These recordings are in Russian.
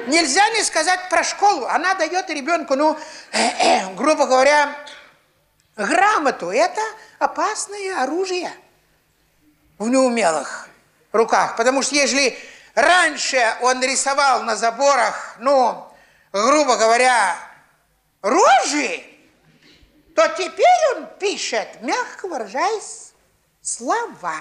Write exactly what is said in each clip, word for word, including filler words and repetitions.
Нельзя не сказать про школу. Она дает ребенку, ну, э-э, грубо говоря, грамоту. Это опасное оружие в неумелых руках. Потому что если раньше он рисовал на заборах, ну, грубо говоря, рожи, то теперь он пишет, мягко выражаясь, слова.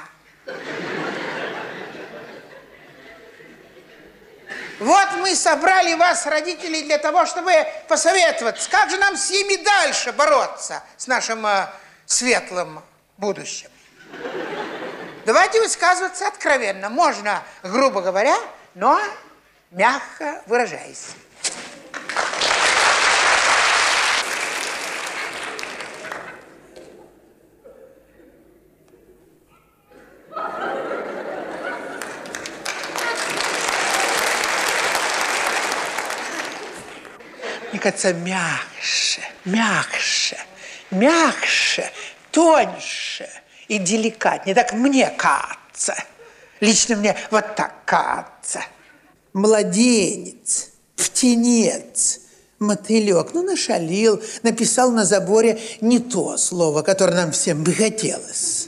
Вот мы собрали вас, родителей, для того, чтобы посоветоваться, как же нам с ними дальше бороться, с нашим э, светлым будущим. Давайте высказываться откровенно. Можно, грубо говоря, но мягко выражаясь. Мне кажется, мягче, мягче, мягче, тоньше и деликатнее. Так мне кажется. Лично мне вот так кажется. Младенец, птенец, мотылек. Ну, нашалил, написал на заборе не то слово, которое нам всем бы хотелось.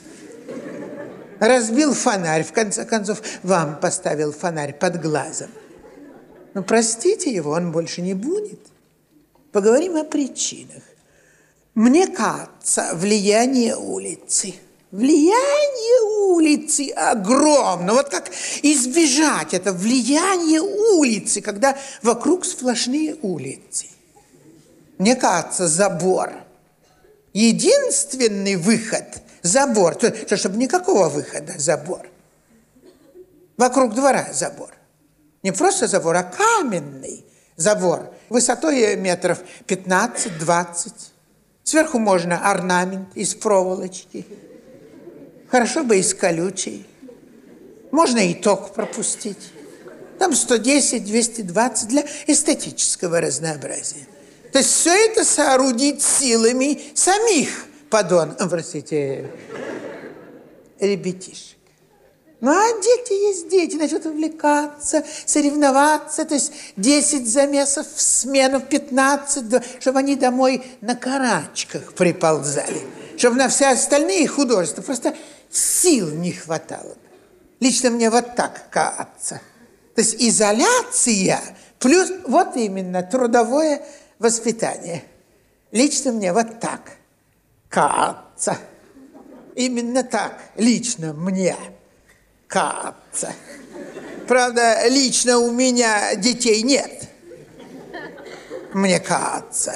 Разбил фонарь, в конце концов, вам поставил фонарь под глазом. Ну, простите его, он больше не будет. Поговорим о причинах. Мне кажется, влияние улицы. Влияние улицы огромно. Вот как избежать это влияние улицы, когда вокруг сплошные улицы? Мне кажется, забор. Единственный выход – забор. То, то, чтобы никакого выхода – забор. Вокруг двора забор. Не просто забор, а каменный забор. Высотой метров пятнадцать-двадцать. Сверху можно орнамент из проволочки. Хорошо бы из колючей. Можно и ток пропустить. Там сто десять - двести двадцать для эстетического разнообразия. То есть все это соорудить силами самих подон, простите, ребятишек. Ну, а дети есть дети, начнут увлекаться, соревноваться, то есть десять замесов в смену, пятнадцать, чтобы они домой на карачках приползали, чтобы на все остальные художества просто сил не хватало. Лично мне вот так кажется. То есть изоляция плюс вот именно трудовое воспитание. Лично мне вот так кажется. Именно так лично мне кажется. Правда, лично у меня детей нет. Мне кажется.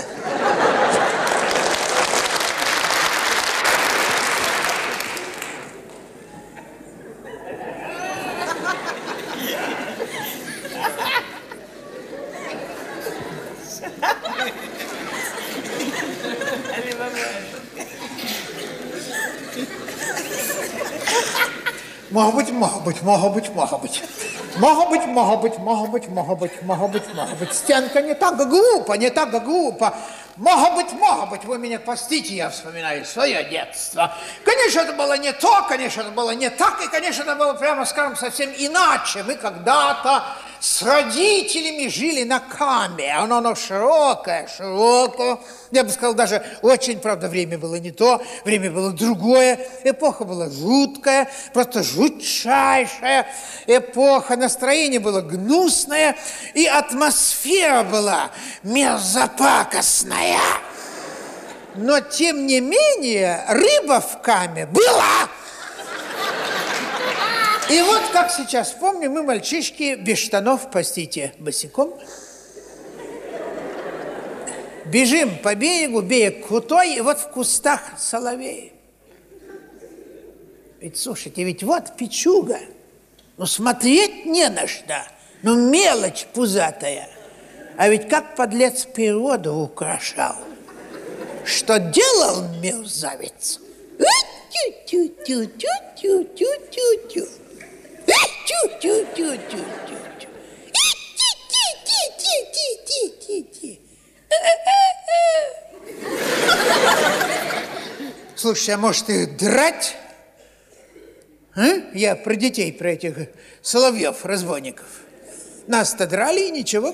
Может быть, может быть, может быть, может быть. Может быть, может быть, может быть, может быть, может быть, может быть. Стенка не так глупо, не так глупо. Может быть, может быть, вы меня простите, я вспоминаю свое детство. Конечно, это было не то, конечно, это было не так, и, конечно, это было, прямо скажем, совсем иначе. Мы когда-то с родителями жили на Каме. Оно, оно широкое, широкое. Я бы сказал, даже очень, правда, время было не то, время было другое. Эпоха была жуткая, просто жутчайшая эпоха. Настроение было гнусное, и атмосфера была мерзопакостная. Но, тем не менее, рыба в Каме была. И вот, как сейчас помню, мы, мальчишки, без штанов, простите, босиком, бежим по берегу, берег крутой, и вот в кустах соловей. Ведь, слушайте, ведь вот печуга, ну, смотреть не на что, ну, мелочь пузатая. А ведь как подлец природу украшал. Что делал мерзавец? Тю-тю-тю-тю-тю-тю-тю-тю. Тю-тю-тю-тю-тю-тю. Ти-ти-ти-ти-ти-ти-ти. Слушай, а может их драть? А? Я про детей, про этих соловьев, разбойников. Нас-то драли, и ничего.